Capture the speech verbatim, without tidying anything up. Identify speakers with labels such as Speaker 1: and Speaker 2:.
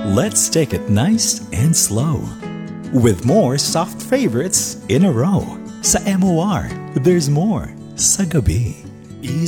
Speaker 1: Let's take it nice and slow, with more soft favorites in a row. Sa M O R, there's more sa gabi.